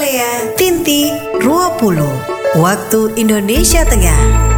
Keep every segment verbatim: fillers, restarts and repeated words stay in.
saya Tinti Ruapulu, waktu Indonesia Tengah.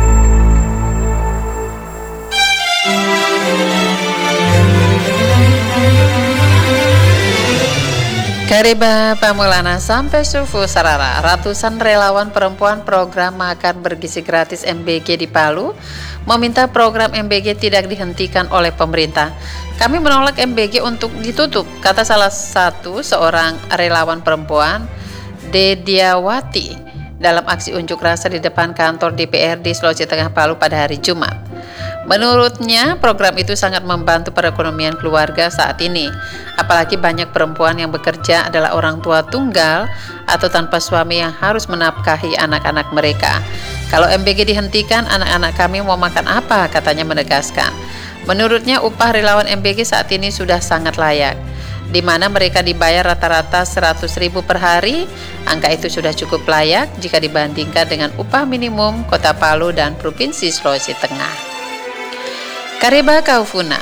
Kariba Pamulana sampai sufu sarara, ratusan relawan perempuan program makan bergizi gratis M B G di Palu meminta program M B G tidak dihentikan oleh pemerintah. Kami menolak M B G untuk ditutup, kata salah satu seorang relawan perempuan, Dediawati, dalam aksi unjuk rasa di depan kantor D P R D Sulawesi Tengah Palu pada hari Jumat. Menurutnya, program itu sangat membantu perekonomian keluarga saat ini. Apalagi banyak perempuan yang bekerja adalah orang tua tunggal atau tanpa suami yang harus menafkahi anak-anak mereka. Kalau M B G dihentikan, anak-anak kami mau makan apa? Katanya menegaskan. Menurutnya, upah relawan M B G saat ini sudah sangat layak, di mana mereka dibayar rata-rata seratus ribu per hari. Angka itu sudah cukup layak jika dibandingkan dengan upah minimum Kota Palu dan Provinsi Sulawesi Tengah. Kariba Kaufuna,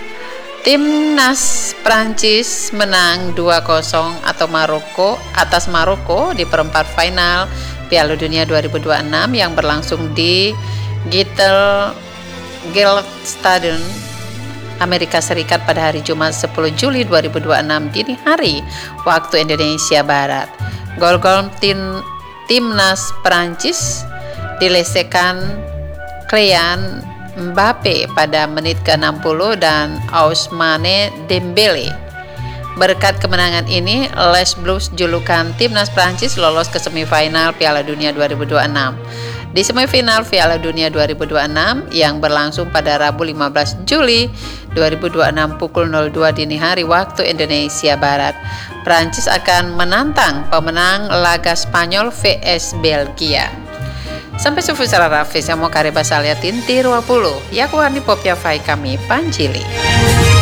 Timnas Prancis menang dua kosong atau Maroko atas Maroko di perempat final Piala Dunia dua ribu dua puluh enam yang berlangsung di Gittel Geldstadion, Amerika Serikat pada hari Jumat sepuluh Juli dua ribu dua puluh enam dini hari waktu Indonesia Barat. Gol-gol tim Timnas Prancis dilesekan Kylian Mbappe pada menit ke enam puluh dan Ousmane Dembele. Berkat kemenangan ini, Les Bleus julukan Timnas Prancis lolos ke semifinal Piala Dunia dua ribu dua puluh enam. Di semifinal Piala Dunia dua ribu dua puluh enam yang berlangsung pada Rabu lima belas Juli dua ribu dua puluh enam pukul nol dua dini hari waktu Indonesia Barat, Prancis akan menantang pemenang laga Spanyol vs Belgia. Sampai sufu sarara Fesa mo Kariba Salya Tinti Ruapulu, Yakwani Popya Fai kami Panjili.